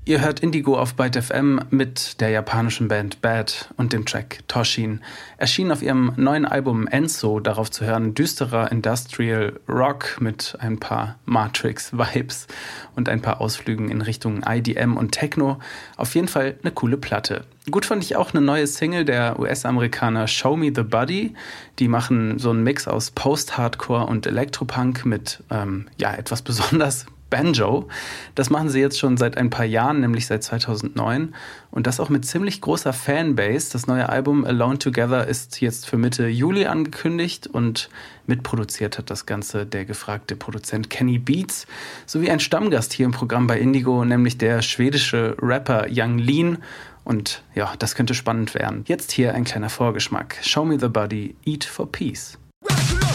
Ihr hört Indigo auf Byte FM mit der japanischen Band Bad und dem Track Toshin. Erschienen auf ihrem neuen Album Enso, darauf zu hören düsterer Industrial Rock mit ein paar Matrix-Vibes und ein paar Ausflügen in Richtung IDM und Techno. Auf jeden Fall eine coole Platte. Gut fand ich auch eine neue Single der US-Amerikaner Show Me the Body. Die machen so einen Mix aus Post-Hardcore und Elektropunk mit etwas besonders Banjo. Das machen sie jetzt schon seit ein paar Jahren, nämlich seit 2009. Und das auch mit ziemlich großer Fanbase. Das neue Album Alone Together ist jetzt für Mitte Juli angekündigt und mitproduziert hat das Ganze der gefragte Produzent Kenny Beats sowie ein Stammgast hier im Programm bei Indigo, nämlich der schwedische Rapper Yung Lean. Und ja, das könnte spannend werden. Jetzt hier ein kleiner Vorgeschmack. Show Me the Body, Eat for Peace.